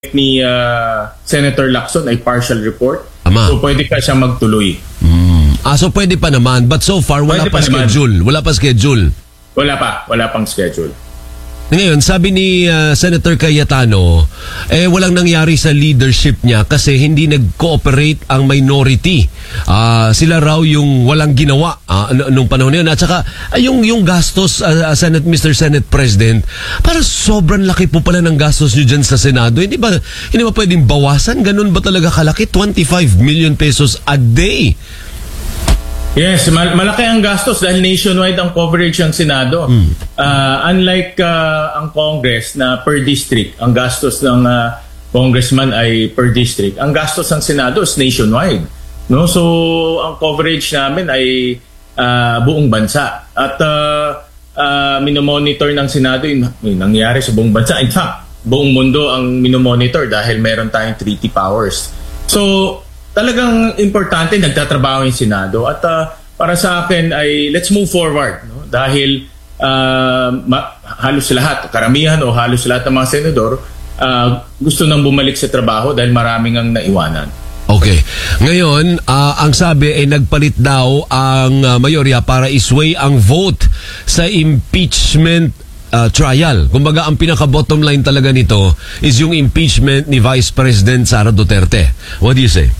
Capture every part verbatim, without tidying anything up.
ni uh, Senator Lacson ay partial report. Ama. So pwede pa siya magtuloy. Mm. Ah, so pwede pa naman. But so far, wala Pwede pa, pa naman. schedule. Wala pa schedule. Wala pa. Wala pang schedule. Ngayon, sabi ni uh, Senator Cayetano, eh walang nangyari sa leadership niya kasi hindi nag-cooperate ang minority. Uh, sila raw yung walang ginawa uh, nung panahon na yun. At saka, uh, yung, yung gastos, uh, Senate, Mister Senate President, parang sobrang laki po pala ng gastos nyo dyan sa Senado. Hindi ba, hindi ba pwedeng bawasan? Ganun ba talaga kalaki? twenty-five million pesos a day. Yes, mal- malaki ang gastos dahil nationwide ang coverage ng Senado. Mm. Uh, unlike uh, ang Congress na per district, ang gastos ng uh, congressman ay per district. Ang gastos ng Senado is nationwide. No? So, ang coverage namin ay uh, buong bansa. At uh, uh, minomonitor ng Senado yung, yung nangyari sa buong bansa. In fact, buong mundo ang minomonitor dahil meron tayong treaty powers. So, talagang importante nagtatrabaho yung Senado at uh, para sa akin ay let's move forward, no? Dahil uh, ma- halos lahat, karamihan o halos lahat ng mga senador uh, gusto nang bumalik sa trabaho dahil maraming ang naiwanan. Okay. Ngayon, uh, ang sabi ay nagpalit daw ang uh, mayorya para isway ang vote sa impeachment uh, trial. Kumbaga, ang pinaka-bottom line talaga nito is yung impeachment ni Vice President Sara Duterte. What do you say?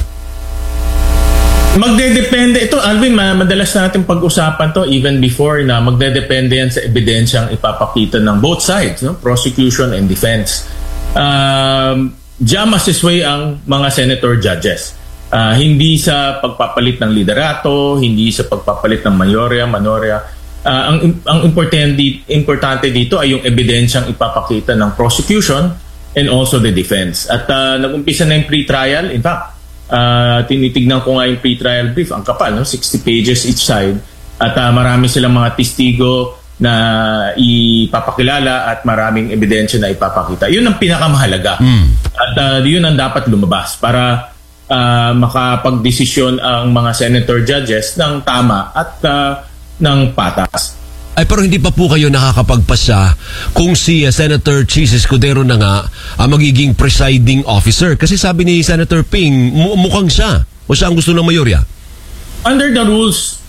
Magdedepende. Ito, Alvin, madalas natin pag-usapan to even before na magdedepende yan sa ebidensyang ipapakita ng both sides, no? Prosecution and defense. Um, Diyan masisway ang mga senator judges. Uh, hindi sa pagpapalit ng liderato, hindi sa pagpapalit ng mayorya, manorya. Uh, ang ang importante, importante dito ay yung ebidensyang ipapakita ng prosecution and also the defense. At uh, nag-umpisa na yung pre-trial. In fact, Uh, tinitignan ko nga yung pre-trial brief, ang kapal, no? sixty pages each side, at uh, marami silang mga testigo na ipapakilala at maraming ebidensya na ipapakita. Yun ang pinakamahalaga. Mm. At uh, yun ang dapat lumabas para uh, makapagdesisyon ang mga senator judges ng tama at uh, ng patas. Ay, pero hindi pa po kayo nakakapagpasya kung si uh, Senator Chis Escudero na nga uh, magiging presiding officer. Kasi sabi ni Senator Ping, mu- mukhang siya. O siya ang gusto ng mayorya. Under the rules,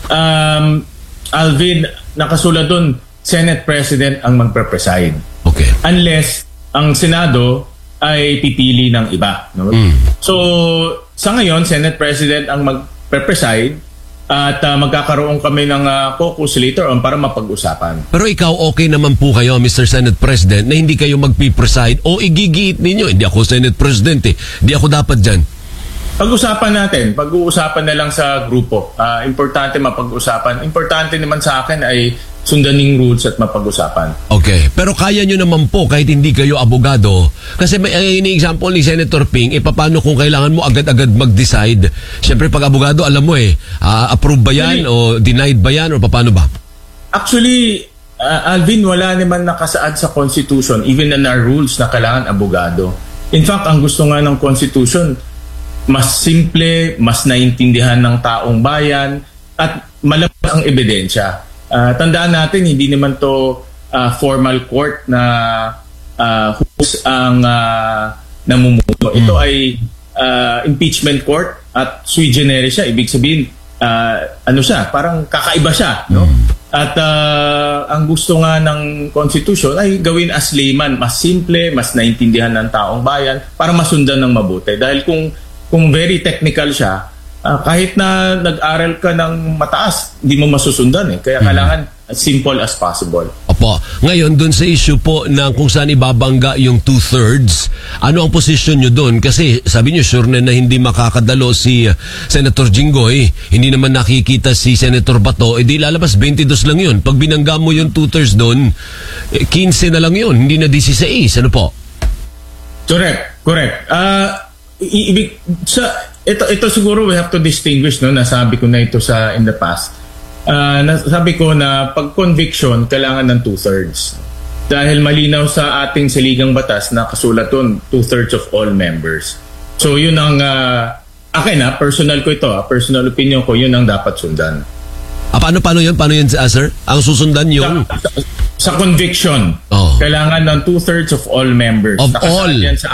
um, Alvin, nakasulat doon, Senate President ang magpre-preside. Okay. Unless ang Senado ay pipili ng iba. No? Mm. So, sa ngayon, Senate President ang magpre-preside. At uh, magkakaroon kami ng uh, caucus later on para mapag-usapan. Pero ikaw, okay naman po kayo, Mister Senate President, na hindi kayo magpipreside o igigiit ninyo. Hindi ako Senate President eh. Hindi ako dapat dyan. Pag-usapan natin. Pag-uusapan na lang sa grupo. Uh, importante mapag-usapan. Importante naman sa akin ay sundaning rules at mapag-usapan. Okay. Pero kaya nyo naman po kahit hindi kayo abogado. Kasi may uh, ini-example ni Senator Ping, eh paano kung kailangan mo agad-agad mag-decide? Siyempre pag abogado, alam mo eh, uh, approve ba yan o denied ba yan o paano ba? Actually, uh, Alvin, wala naman nakasaad sa Constitution, even in our rules na kailangan abogado. In fact, ang gusto nga ng Constitution, mas simple, mas naintindihan ng taong bayan, at malabas ang ebidensya. Uh, tandaan natin, hindi naman to uh, formal court na uh, who's ang uh, namumuno. Mm. Ito ay uh, impeachment court at sui generis siya. Ibig sabihin, uh, ano siya, parang kakaiba siya. No? Mm. At uh, ang gusto nga ng Constitution ay gawin as layman, mas simple, mas naintindihan ng taong bayan para masundan ng mabuti. Dahil kung, kung very technical siya, Uh, kahit na nag-aral ka ng mataas, hindi mo masusundan eh. Kaya kailangan as simple as possible. Opo. Ngayon, dun sa issue po na kung saan ibabangga yung two-thirds, ano ang posisyon nyo dun? Kasi sabi nyo, sure na, na hindi makakadalo si uh, Senator Jinggoy. Hindi naman nakikita si Senator Bato. E di lalabas, twenty-two lang yun. Pag binangga mo yung two-thirds dun, eh, fifteen na lang yun. Hindi na sixteen. Ano po? Correct. Correct. Uh, i- ibig, sa... Ito ito siguro we have to distinguish, no, nasabi ko na ito sa in the past. Uh, nasabi ko na pag conviction kailangan ng two-thirds. Dahil malinaw sa ating saligang batas na kasulat doon two-thirds of all members. So yun ang uh, akin ha, personal ko ito, ha, personal opinion ko, yun ang dapat sundan. Ah, paano paano yun? Paano yun, uh, sir? Ang susundan yung Sa, sa, sa conviction, Oh. kailangan ng two-thirds of all members. Of Nakasaad all. yan sa